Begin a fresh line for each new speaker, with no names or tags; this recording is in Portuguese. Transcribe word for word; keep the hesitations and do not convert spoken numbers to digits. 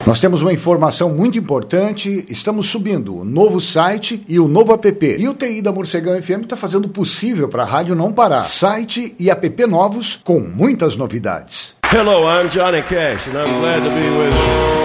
Nós temos uma informação muito importante, estamos subindo o novo site e o novo app. E o T I da Morcegão F M está fazendo o possível para a rádio não parar. Site e app novos com muitas novidades.
Hello, I'm Johnny Cash and I'm glad to be with you.